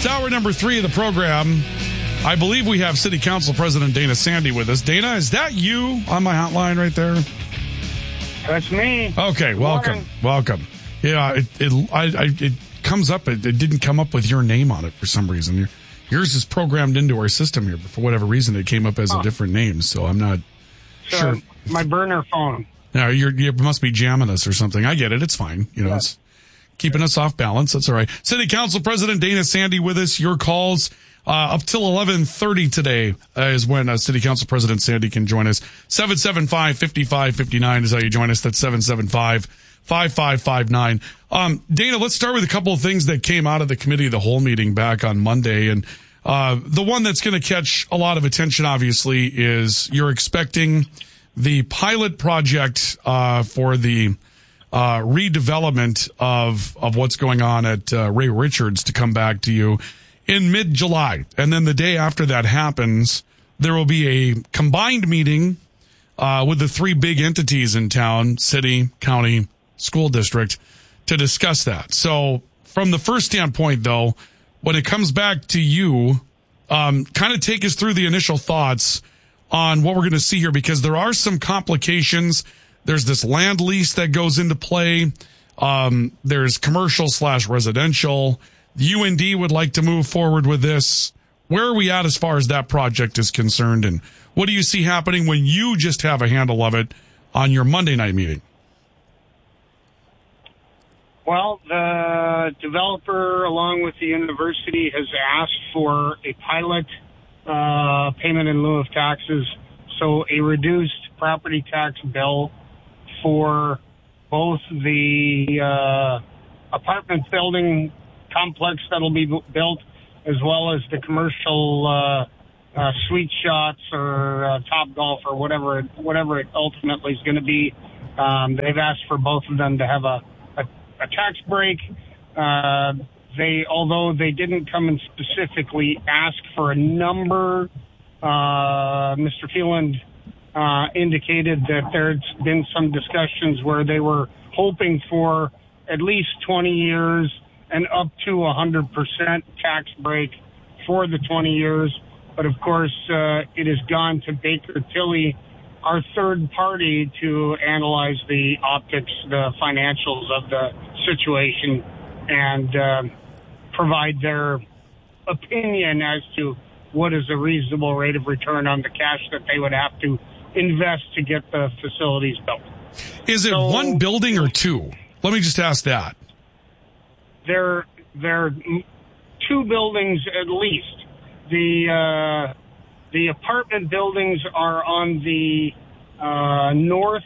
It's hour number 3 of the program. I believe we have City Council President Dana Sandy with us. Dana, is that you on my hotline right there? That's me. Okay, welcome. Welcome. Yeah, it comes up. It didn't come up with your name on it for some reason. Yours is programmed into our system here, but for whatever reason, it came up as a different name. So I'm not sure. My burner phone. No, you must be jamming us or something. I get it. It's fine. It's keeping us off balance. That's all right. City Council President Dana Sandy with us. Your calls up till 11:30 today is when City Council President Sandy can join us. 775-5559 is how you join us. That's 775-5559. Dana, let's start with a couple of things that came out of the committee of the whole meeting back on Monday. And the one that's going to catch a lot of attention, obviously, is you're expecting the pilot project for the redevelopment of what's going on at Ray Richards to come back to you in mid-July. And then the day after that happens, there will be a combined meeting with the 3 big entities in town, city, county, school district, to discuss that. So from the first standpoint, though, when it comes back to you, kind of take us through the initial thoughts on what we're going to see here, because there are some complications. There's this land lease that goes into play. There's commercial/residential. The UND would like to move forward with this. Where are we at as far as that project is concerned, and what do you see happening when you just have a handle of it on your Monday night meeting? Well, the developer, along with the university, has asked for a pilot payment in lieu of taxes, so a reduced property tax bill for both the apartment building complex that'll be built, as well as the commercial Sweet Shots or Top Golf or whatever it ultimately is going to be. They've asked for both of them to have a tax break. Although they didn't come and specifically ask for a number, Mr. Phelan indicated that there's been some discussions where they were hoping for at least 20 years and up to 100% tax break for the 20 years. But of course, it has gone to Baker Tilly, our third party, to analyze the optics, the financials of the situation, and provide their opinion as to what is a reasonable rate of return on the cash that they would have to invest to get the facilities built. Is it one building or 2? Let me just ask that. There are 2 buildings at least. The apartment buildings are on the north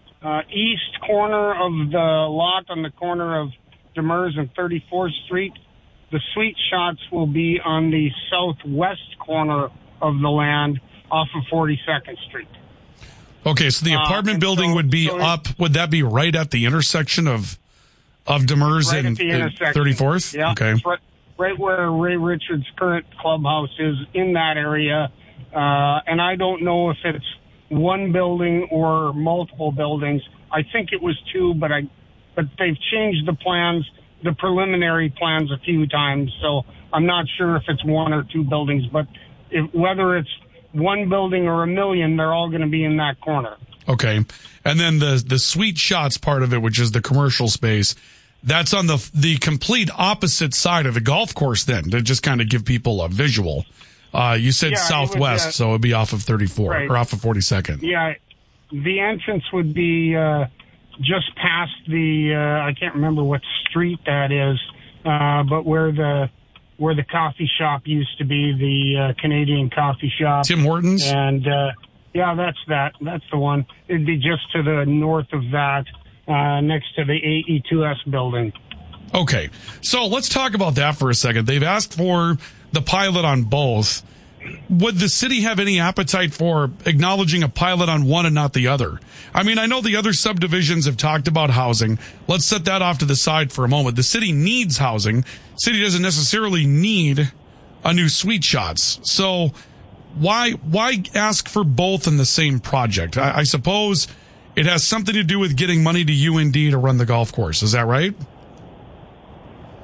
east corner of the lot, on the corner of Demers and 34th Street. The Sweet Shots will be on the southwest corner of the land off of 42nd Street. Okay, so the apartment building would be up. Would that be right at the intersection of Demers and 34th? Yeah, okay. It's right where Ray Richards' current clubhouse is, in that area. And I don't know if it's one building or multiple buildings. I think it was 2, but they've changed the plans, the preliminary plans, a few times. So I'm not sure if it's 1 or 2 buildings, but whether it's one building or a million, they're all going to be in that corner. Okay. And then the Sweet Shots part of it, which is the commercial space, that's on the complete opposite side of the golf course then, to just kind of give people a visual. You said southwest, so it would be off of 34, right, or off of 42nd. Yeah. The entrance would be just past the, I can't remember what street that is, but where the coffee shop used to be, the Canadian coffee shop. Tim Hortons? And, yeah, that's the one. It'd be just to the north of that, next to the AE2S building. Okay. So let's talk about that for a second. They've asked for the pilot on both. Would the city have any appetite for acknowledging a pilot on one and not the other? I mean, I know the other subdivisions have talked about housing. Let's set that off to the side for a moment. The city needs housing. City doesn't necessarily need a new Sweet Shots. So why ask for both in the same project? I suppose it has something to do with getting money to UND to run the golf course. Is that right?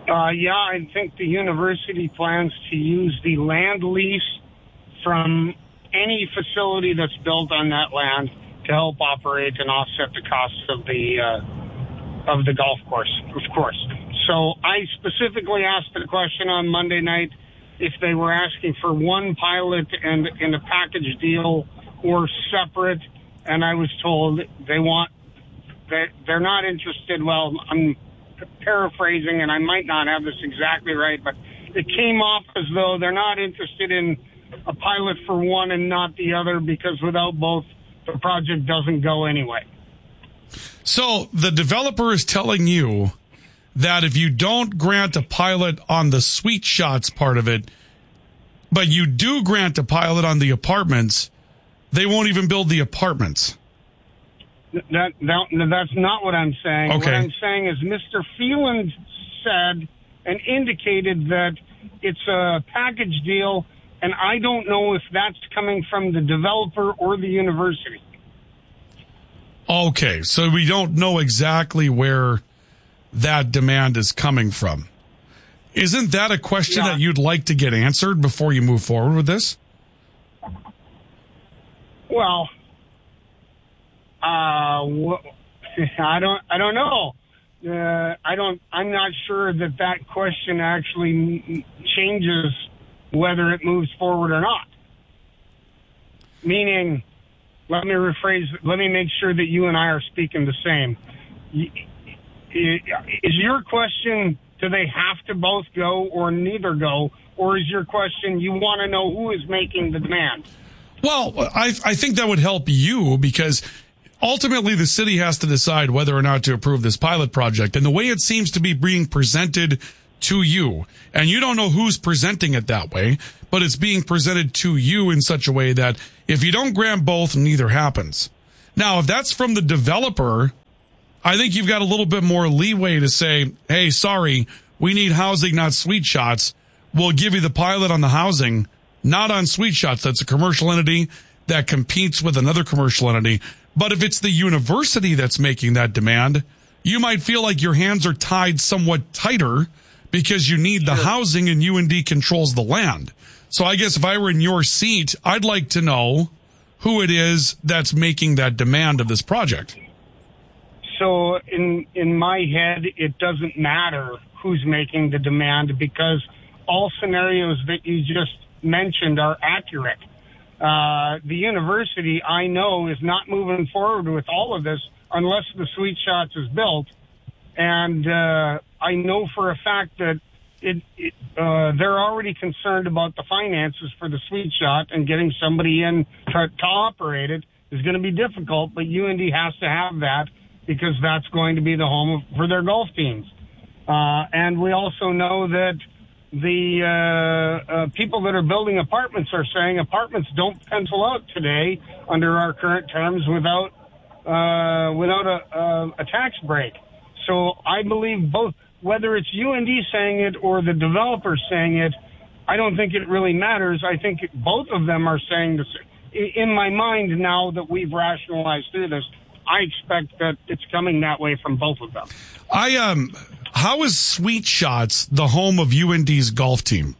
Yeah, I think the university plans to use the land lease from any facility that's built on that land to help operate and offset the costs of the golf course, of course. So I specifically asked the question on Monday night if they were asking for one pilot and in a package deal or separate, and I was told they're not interested. Well, I'm paraphrasing, and I might not have this exactly right, but it came off as though they're not interested in a pilot for one and not the other, because without both, the project doesn't go anyway. So the developer is telling you that if you don't grant a pilot on the Sweet Shots part of it, but you do grant a pilot on the apartments, they won't even build the apartments. That's not what I'm saying. Okay. What I'm saying is Mr. Phelan said and indicated that it's a package deal, and I don't know if that's coming from the developer or the university. Okay, so we don't know exactly where that demand is coming from. Isn't that a question that you'd like to get answered before you move forward with this? Well, I don't know. I'm not sure that question actually changes whether it moves forward or not. Meaning, let me rephrase, let me make sure that you and I are speaking the same. Is your question, do they have to both go or neither go? Or is your question, you want to know who is making the demand? Well, I think that would help you, because ultimately the city has to decide whether or not to approve this pilot project. And the way it seems to be being presented to you, and you don't know who's presenting it that way, but it's being presented to you in such a way that if you don't grant both, neither happens. Now, if that's from the developer, I think you've got a little bit more leeway to say, hey, sorry, we need housing, not Sweet Shots. We'll give you the pilot on the housing, not on Sweet Shots. That's a commercial entity that competes with another commercial entity. But if it's the university that's making that demand, you might feel like your hands are tied somewhat tighter because you need the housing and UND controls the land. So I guess if I were in your seat, I'd like to know who it is that's making that demand of this project. So in my head, it doesn't matter who's making the demand, because all scenarios that you just mentioned are accurate. The university, I know, is not moving forward with all of this unless the Sweet Shots is built. And I know for a fact that they're already concerned about the finances for the Sweet Shot, and getting somebody in to operate it is going to be difficult, but UND has to have that, because that's going to be the home for their golf teams. And we also know that the people that are building apartments are saying apartments don't pencil out today under our current terms without a tax break. So I believe both, whether it's UND saying it or the developer saying it, I don't think it really matters. I think both of them are saying this. In my mind, now that we've rationalized through this, I expect that it's coming that way from both of them. How is Sweet Shots the home of UND's golf team?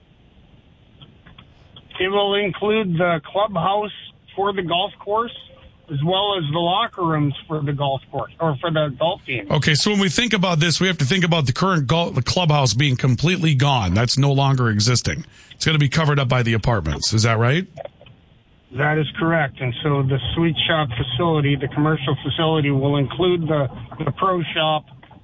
It will include the clubhouse for the golf course, as well as the locker rooms for the golf course, or for the golf team. Okay, so when we think about this, we have to think about the current the clubhouse being completely gone. That's no longer existing. It's going to be covered up by the apartments. Is that right? That is correct. And so the Sweet Shop facility, the commercial facility, will include the pro shop,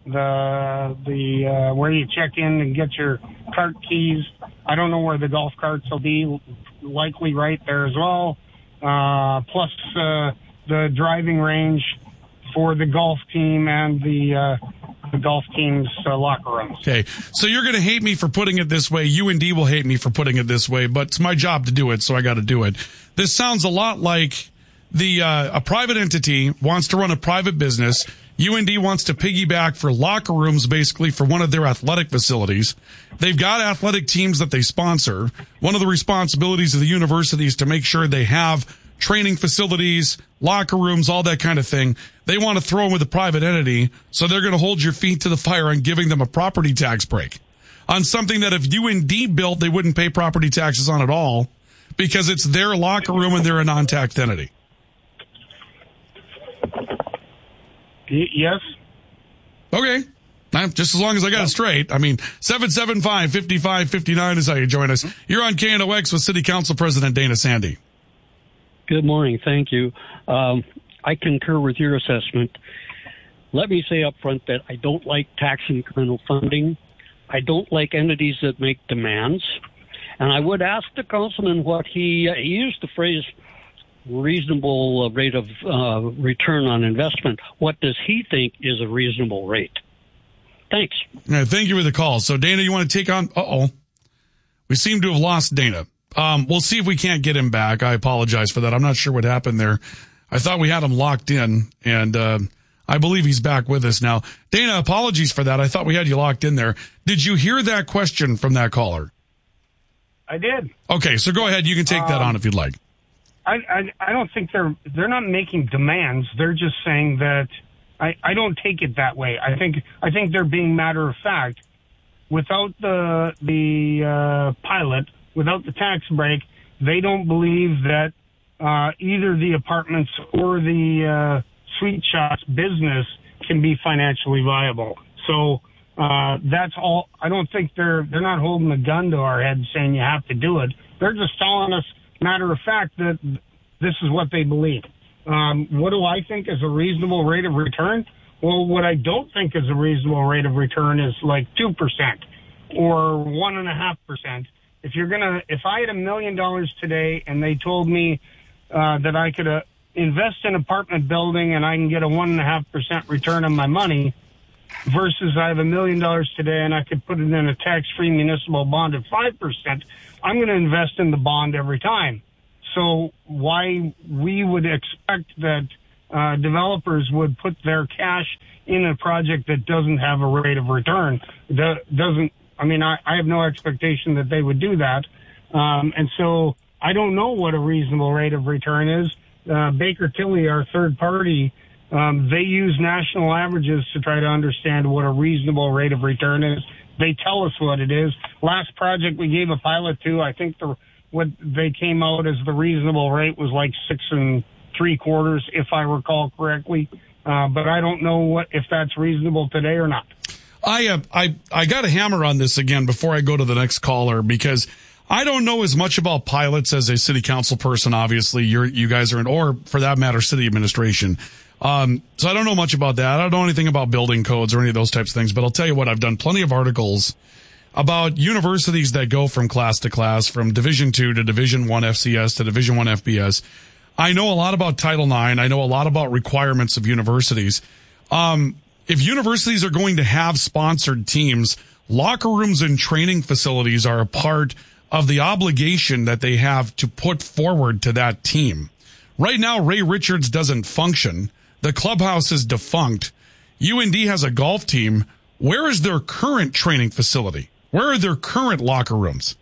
the where you check in and get your cart keys. I don't know where the golf carts will be, likely right there as well. Plus the driving range for the golf team and the golf team's locker rooms. Okay, so you're going to hate me for putting it this way. UND will hate me for putting it this way, but it's my job to do it, so I got to do it. This sounds a lot like a private entity wants to run a private business. UND wants to piggyback for locker rooms, basically, for one of their athletic facilities. They've got athletic teams that they sponsor. One of the responsibilities of the university is to make sure they have training facilities, locker rooms, all that kind of thing. They want to throw in with a private entity, so they're going to hold your feet to the fire on giving them a property tax break. on something that if UND built, they wouldn't pay property taxes on at all because it's their locker room and they're a non-taxed entity. Yes. Okay. Just as long as I got it straight. I mean, 775-5559 is how you join us. You're on KNOX with City Council President Dana Sandy. Good morning. Thank you. I concur with your assessment. Let me say up front that I don't like tax incremental funding. I don't like entities that make demands. And I would ask the councilman what he used the phrase reasonable rate of return on investment. What does he think is a reasonable rate? Thanks. Yeah, thank you for the call. So, Dana, you want to take on? We seem to have lost Dana. We'll see if we can't get him back. I apologize for that. I'm not sure what happened there. I thought we had him locked in, and I believe he's back with us now. Dana, apologies for that. I thought we had you locked in there. Did you hear that question from that caller? I did. Okay, so go ahead. You can take that on if you'd like. I don't think they're not making demands. They're just saying that I don't take it that way. I think they're being matter of fact. Without the pilot, without the tax break, they don't believe that either the apartments or the Sweet Shots business can be financially viable. So that's all. I don't think they're not holding a gun to our head saying you have to do it. They're just telling us, matter of fact, that this is what they believe. What do I think is a reasonable rate of return? Well, what I don't think is a reasonable rate of return is like 2% or 1.5%. If I had $1 million today and they told me that I could invest in an apartment building and I can get a 1.5% return on my money, versus I have $1 million today and I could put it in a tax-free municipal bond at 5%, I'm going to invest in the bond every time. So why we would expect that developers would put their cash in a project that doesn't have a rate of return, I have no expectation that they would do that. And so I don't know what a reasonable rate of return is. Baker Tilly, our third party, they use national averages to try to understand what a reasonable rate of return is. They tell us what it is. Last project we gave a pilot to, I think what they came out as the reasonable rate was like 6 3/4, if I recall correctly. But I don't know if that's reasonable today or not. I got a hammer on this again before I go to the next caller because I don't know as much about pilots as a city council person. Obviously, you guys are in, or for that matter, city administration. So I don't know much about that. I don't know anything about building codes or any of those types of things. But I'll tell you what, I've done plenty of articles about universities that go from class to class, from Division II to Division I FCS to Division I FBS. I know a lot about Title IX. I know a lot about requirements of universities. If universities are going to have sponsored teams, locker rooms and training facilities are a part of the obligation that they have to put forward to that team. Right now, Ray Richards doesn't function. The clubhouse is defunct. UND has a golf team. Where is their current training facility? Where are their current locker rooms?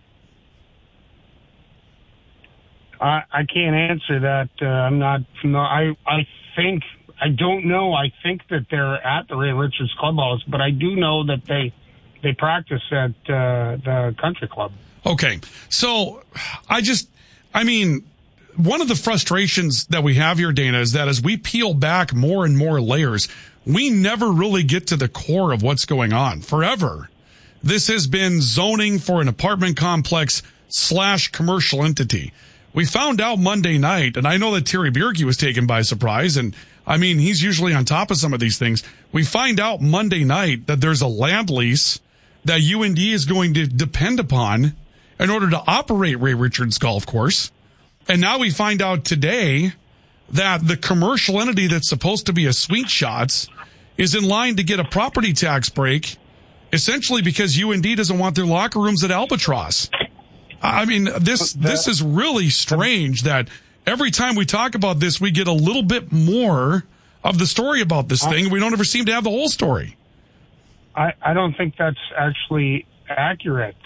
I can't answer that. I'm not. I don't know. I think that they're at the Ray Richards Clubhouse, but I do know that they practice at the country club. Okay. So one of the frustrations that we have here, Dana, is that as we peel back more and more layers, we never really get to the core of what's going on. Forever, this has been zoning for an apartment complex / commercial entity. We found out Monday night, and I know that Terry Bierke was taken by surprise, and he's usually on top of some of these things. We find out Monday night that there's a land lease that UND is going to depend upon in order to operate Ray Richards Golf Course. And now we find out today that the commercial entity that's supposed to be a Sweet Shots is in line to get a property tax break, essentially because UND doesn't want their locker rooms at Albatross. This is really strange that every time we talk about this, we get a little bit more of the story about this thing. We don't ever seem to have the whole story. I don't think that's actually accurate.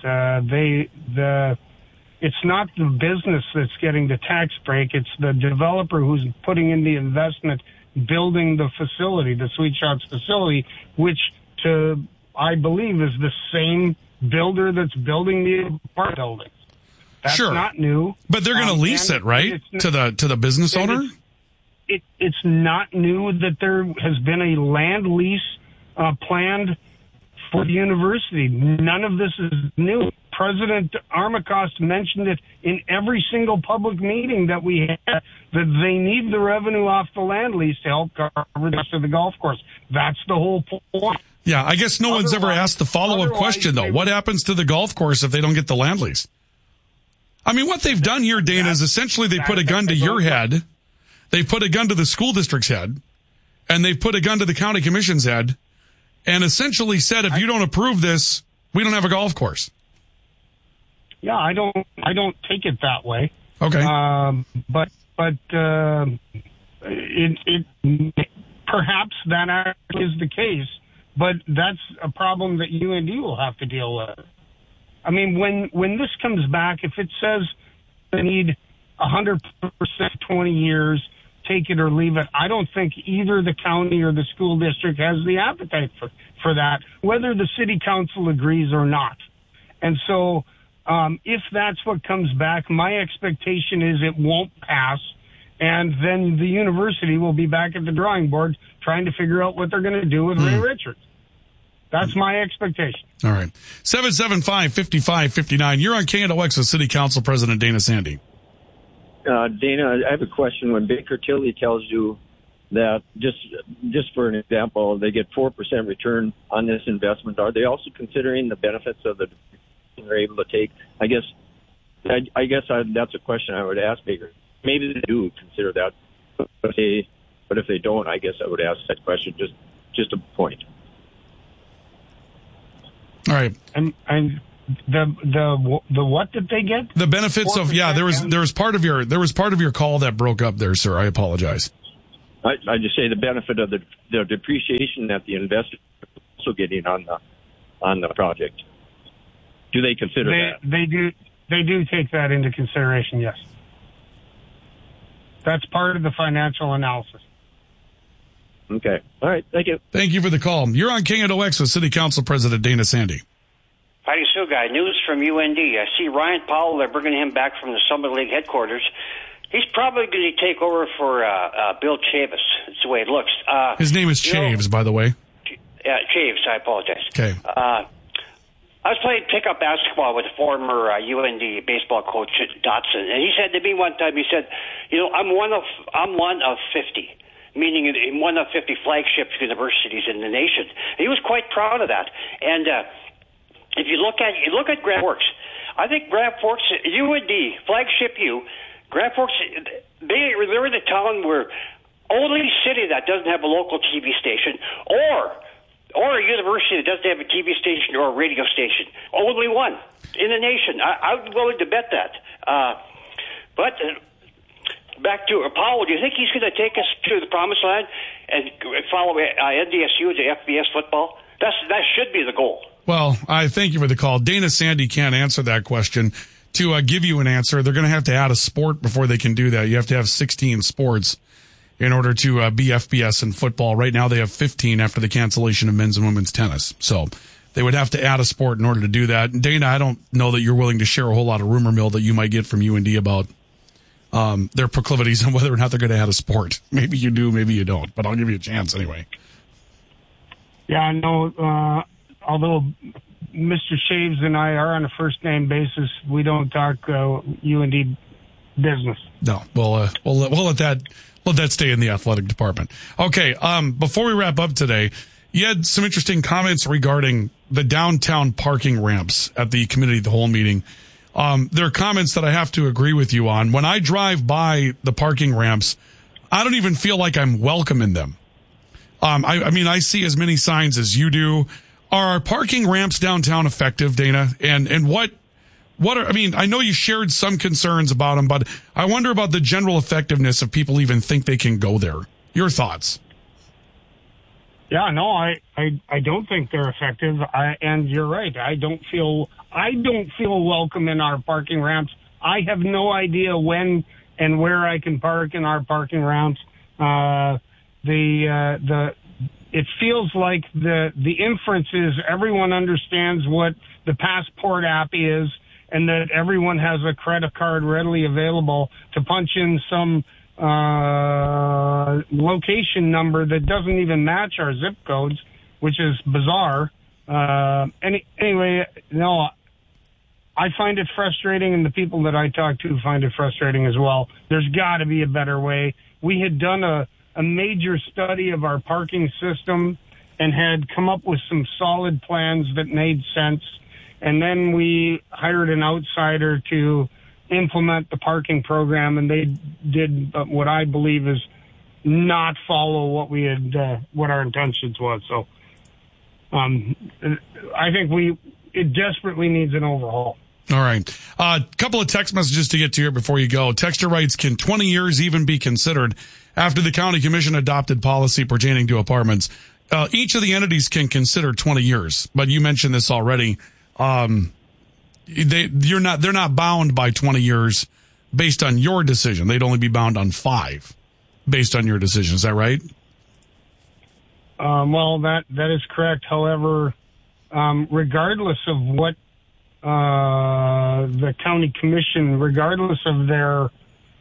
It's not the business that's getting the tax break. It's the developer who's putting in the investment, building the facility, the Sweet Shots facility, which I believe is the same builder that's building the apartment buildings. That's sure. not new. But they're going to lease it, right? To the business owner? It's not new that there has been a land lease planned for the university. None of this is new. President Armacost mentioned it in every single public meeting that we had, that they need the revenue off the land lease to help cover the rest of the golf course. That's the whole point. Yeah, I guess no one's ever asked the follow-up question, though. What happens to the golf course if they don't get the land lease? I mean, what they've done here, Dana, is essentially they put a gun to your head, they put a gun to the school district's head, and they've put a gun to the county commission's head, and essentially said, if you don't approve this, we don't have a golf course. Yeah, I don't take it that way. Okay. But it perhaps that actually is the case, but that's a problem that UND will have to deal with. I mean, when this comes back, if it says they need 100% 20 years, take it or leave it, I don't think either the county or the school district has the appetite for that, whether the city council agrees or not. And so if that's what comes back, my expectation is it won't pass, and then the university will be back at the drawing board trying to figure out what they're going to do with Ray Richards. That's my expectation. All right. 775-5559. You're on KNOX with City Council President Dana Sandy. Dana, I have a question. When Baker Tilly tells you that, just for an example, they get 4% return on this investment, are they also considering the benefits of the they're able to take? I guess that's a question I would ask Baker. Maybe they do consider that, but if they don't, I guess I would ask that question. Just a point. All right. And the what did they get? The benefits of there was part of your call that broke up there, sir. I apologize. I just say the benefit of the depreciation that the investor is also getting on the project. Do they consider that? They do take that into consideration. Yes, that's part of the financial analysis. Okay. All right. Thank you. Thank you for the call. You're on KNOX with City Council President Dana Sandy. Howdy, Sue Guy. News from UND. I see Ryan Powell. They're bringing him back from the Summit League headquarters. He's probably going to take over for Bill Chavis. That's the way it looks. His name is Chaves, by the way. Yeah, Chaves. I apologize. Okay. I was playing pickup basketball with former UND baseball coach Dotson, and he said to me one time, he said, I'm one of 50. Meaning in one of 50 flagship universities in the nation. He was quite proud of that. And if you look at Grand Forks, I think Grand Forks, UND, flagship U, Grand Forks, they're in a town where only city that doesn't have a local TV station or a university that doesn't have a TV station or a radio station. Only one in the nation. I'm willing to bet that. But back to Powell, do you think he's going to take us to the promised land and follow NDSU to FBS football? That should be the goal. Well, I thank you for the call. Dana Sandy can't answer that question. To give you an answer, they're going to have to add a sport before they can do that. You have to have 16 sports in order to be FBS in football. Right now they have 15 after the cancellation of men's and women's tennis. So they would have to add a sport in order to do that. And Dana, I don't know that you're willing to share a whole lot of rumor mill that you might get from UND about their proclivities and whether or not they're going to add a sport. Maybe you do, maybe you don't, but I'll give you a chance anyway. Yeah, no, although Mr. Shaves and I are on a first-name basis, we don't talk UND business. No, we'll let that stay in the athletic department. Okay, before we wrap up today, you had some interesting comments regarding the downtown parking ramps at the committee of the whole meeting. There are comments that I have to agree with you on. When I drive by the parking ramps, I don't even feel like I'm welcome in them. I mean, I see as many signs as you do. Are our parking ramps downtown effective, Dana? And what are, I mean, I know you shared some concerns about them, but I wonder about the general effectiveness if people even think they can go there. Your thoughts? Yeah, no, I don't think they're effective. And you're right. I don't feel welcome in our parking ramps. I have no idea when and where I can park in our parking ramps. it feels like the inference is everyone understands what the Passport app is, and that everyone has a credit card readily available to punch in some location number that doesn't even match our zip codes, which is bizarre. Anyway, no, I find it frustrating, and the people that I talk to find it frustrating as well. There's got to be a better way. We had done a major study of our parking system and had come up with some solid plans that made sense. And then we hired an outsider to implement the parking program, and they did what I believe is not follow what we had, what our intentions was. So, I think it desperately needs an overhaul. All right. A couple of text messages to get to here before you go. Texter writes, can 20 years even be considered after the county commission adopted policy pertaining to apartments? Each of the entities can consider 20 years, but you mentioned this already. They're not bound by 20 years based on your decision. They'd only be bound on 5 based on your decision. Is that right? Well, that is correct. However, regardless of what the county commission, regardless of their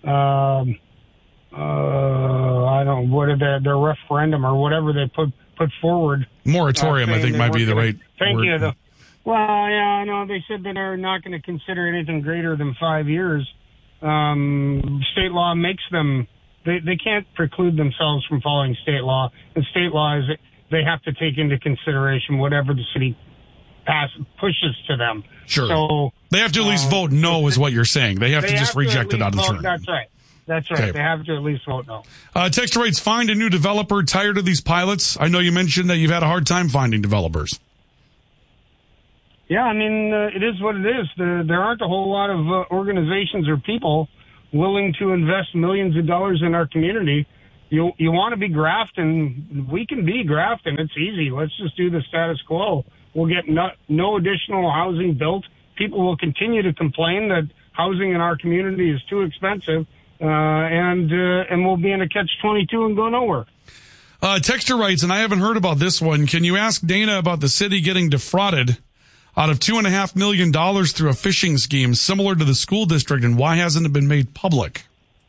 their referendum or whatever they put forward, moratorium, I think might be the right word. Thank you. Well, yeah, no, they said that they're not going to consider anything greater than 5 years. State law makes them, they can't preclude themselves from following state law. And state law is they have to take into consideration whatever the city pushes to them. Sure. So they have to at least vote no is what you're saying. They have to just reject it out of the term. That's right. That's right. Okay. They have to at least vote no. Texter writes, find a new developer. Tired of these pilots? I know you mentioned that you've had a hard time finding developers. Yeah, I mean, it is what it is. There aren't a whole lot of organizations or people willing to invest millions of dollars in our community. You want to be Grafton, we can be Grafton. It's easy. Let's just do the status quo. We'll get no additional housing built. People will continue to complain that housing in our community is too expensive, and we'll be in a catch-22 and go nowhere. Texter writes, and I haven't heard about this one. Can you ask Dana about the city getting defrauded out of $2.5 million through a phishing scheme similar to the school district, and why hasn't it been made public?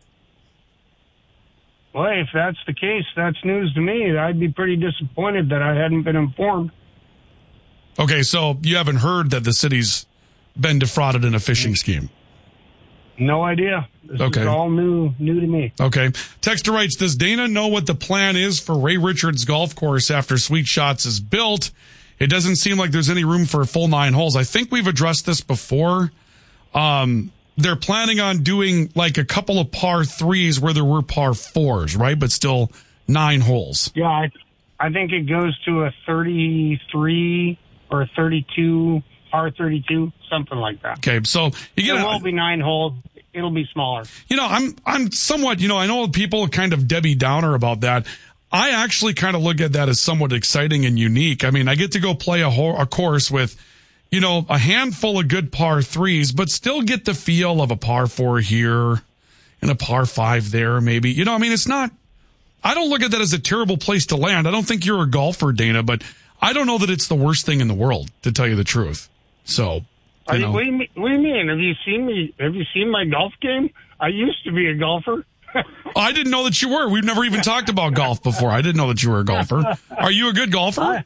Well, if that's the case, that's news to me. I'd be pretty disappointed that I hadn't been informed. Okay, so you haven't heard that the city's been defrauded in a phishing scheme? No idea. This is all new to me. Okay. Texter writes, does Dana know what the plan is for Ray Richards Golf Course after Sweet Shots is built? It doesn't seem like there's any room for a full 9 holes. I think we've addressed this before. They're planning on doing like a couple of par 3s where there were par 4s, right? But still 9 holes. Yeah, I think it goes to a 33 or a 32, par 32, something like that. Okay, so it won't be 9 holes. It'll be smaller. You know, I'm somewhat, I know people are kind of Debbie Downer about that. I actually kind of look at that as somewhat exciting and unique. I mean, I get to go play a course with, a handful of good par 3s, but still get the feel of a par 4 here and a par 5 there, maybe. It's not, I don't look at that as a terrible place to land. I don't think you're a golfer, Dana, but I don't know that it's the worst thing in the world, to tell you the truth. So, what do you mean? Have you seen me? Have you seen my golf game? I used to be a golfer. I didn't know that you were. We've never even talked about golf before. I didn't know that you were a golfer. Are you a good golfer?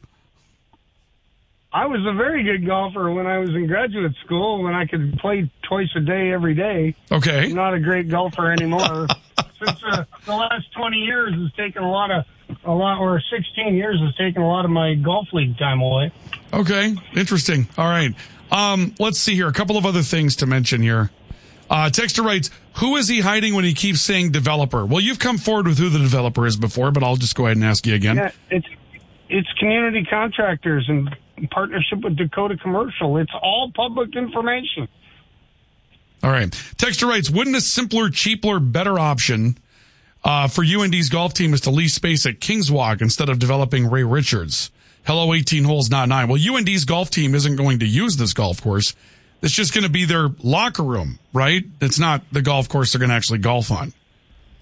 I was a very good golfer when I was in graduate school, when I could play twice a day, every day. Okay. I'm not a great golfer anymore. Since the last 20 years has taken or 16 years has taken a lot of my golf league time away. Okay. Interesting. All right. Let's see here. A couple of other things to mention here. Texter writes, who is he hiding when he keeps saying developer? Well, you've come forward with who the developer is before, but I'll just go ahead and ask you again. Yeah, it's community contractors in partnership with Dakota Commercial. It's all public information. All right. Texter writes, wouldn't a simpler, cheaper, better option for UND's golf team is to lease space at Kingswalk instead of developing Ray Richards? Hello, 18 holes, not 9. Well, UND's golf team isn't going to use this golf course. It's just going to be their locker room, right? It's not the golf course they're going to actually golf on.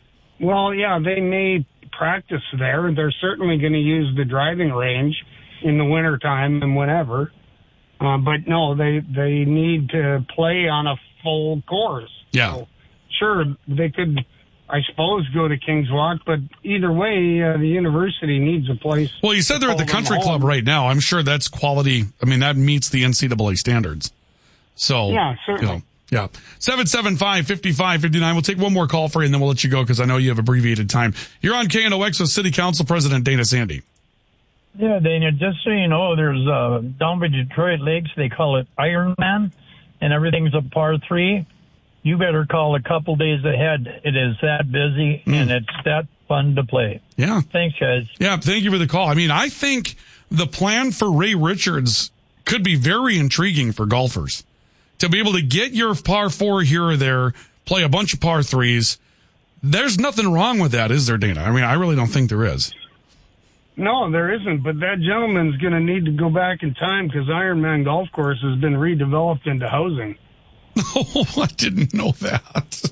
Well, yeah, they may practice there. They're certainly going to use the driving range in the wintertime and whenever. But no, they need to play on a full course. Yeah. So, sure, they could, I suppose, go to Kings Walk, but either way, the university needs a place. Well, you said they're at the country club right now. I'm sure that's quality. I mean, that meets the NCAA standards. So, yeah, certainly. Yeah. 775-5559. We'll take one more call for you, and then we'll let you go because I know you have abbreviated time. You're on KNOX with City Council President Dana Sandy. Yeah, Dana, just so you know, there's down by Detroit Lakes, they call it Ironman, and everything's a par 3. You better call a couple days ahead. It is that busy, and it's that fun to play. Yeah. Thanks, guys. Yeah, thank you for the call. I mean, I think the plan for Ray Richards could be very intriguing for golfers. To be able to get your par 4 here or there, play a bunch of par 3s, there's nothing wrong with that, is there, Dana? I mean, I really don't think there is. No, there isn't, but that gentleman's going to need to go back in time because Ironman Golf Course has been redeveloped into housing. Oh, I didn't know that.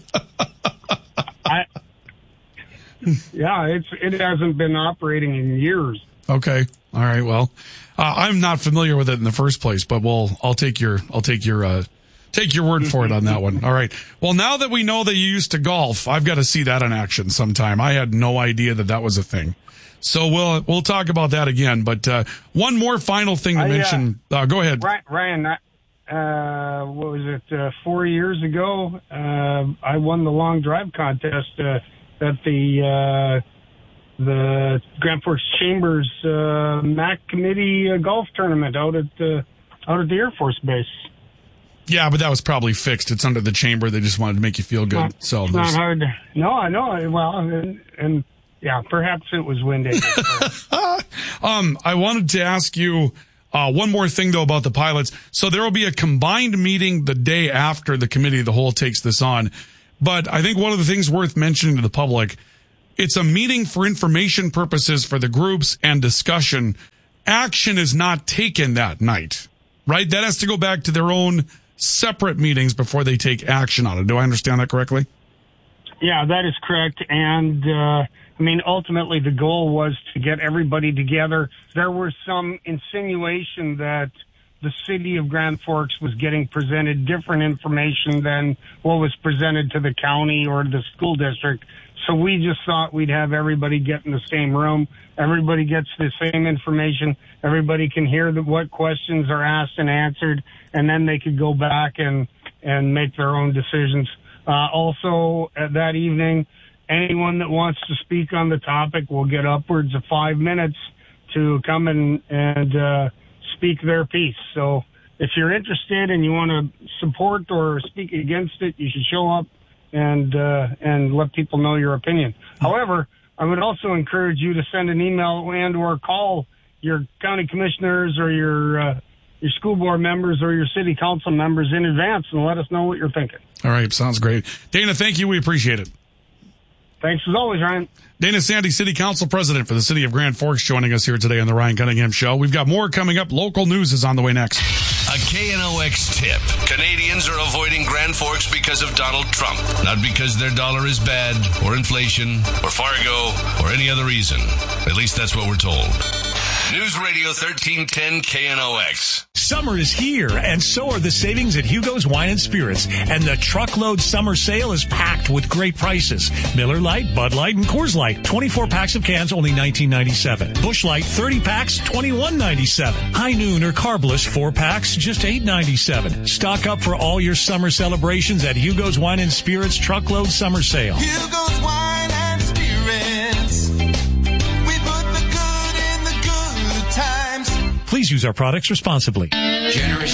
It hasn't been operating in years. Okay. All right. Well, I'm not familiar with it in the first place, but I'll take your word for it on that one. All right. Well, now that we know that you used to golf, I've got to see that in action sometime. I had no idea that was a thing. So we'll talk about that again. But one more final thing to mention. Go ahead, Ryan. What was it? 4 years ago, I won the long drive contest at the Grand Forks Chambers MAC committee golf tournament out at the Air Force Base. Yeah, but that was probably fixed. It's under the chamber. They just wanted to make you feel good. It's not hard. No, I know. Well, and yeah, perhaps it was windy. I wanted to ask you one more thing, though, about the pilots. So there will be a combined meeting the day after the committee of the whole takes this on. But I think one of the things worth mentioning to the public, it's a meeting for information purposes for the groups and discussion. Action is not taken that night, right? That has to go back to their own separate meetings before they take action on it. Do I understand that correctly? Yeah, that is correct. And, ultimately the goal was to get everybody together. There was some insinuation that the city of Grand Forks was getting presented different information than what was presented to the county or the school district. So we just thought we'd have everybody get in the same room. Everybody gets the same information. Everybody can hear what questions are asked and answered, and then they could go back and make their own decisions. Also, that evening, anyone that wants to speak on the topic will get upwards of 5 minutes to come and speak their piece. So if you're interested and you want to support or speak against it, you should show up and let people know your opinion. However, I would also encourage you to send an email and or call your county commissioners or your school board members or your city council members in advance and let us know what you're thinking. All right. Sounds great. Dana, thank you. We appreciate it. Thanks as always, Ryan. Dana Sandy, City Council President for the City of Grand Forks, joining us here today on the Ryan Cunningham Show. We've got more coming up. Local news is on the way next. A KNOX tip. Canadians are avoiding Grand Forks because of Donald Trump, not because their dollar is bad, or inflation, or Fargo, or any other reason. At least that's what we're told. News Radio 1310 KNOX. Summer is here, and so are the savings at Hugo's Wine and Spirits. And the truckload summer sale is packed with great prices. Miller Lite, Bud Light, and Coors Light. 24 packs of cans, only $19.97. Busch Light, 30 packs, $21.97. High Noon or Carbless, 4 packs, just $8.97. Stock up for all your summer celebrations at Hugo's Wine and Spirits Truckload Summer Sale. Hugo's Wine and Spirits. We put the good in the good times. Please use our products responsibly.